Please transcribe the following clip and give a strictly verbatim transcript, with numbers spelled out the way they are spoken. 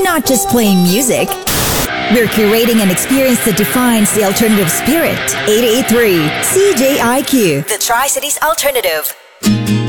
not just playing music. We're curating an experience that defines the alternative spirit. eighty-eight point three C J I Q, the Tri-Cities Alternative.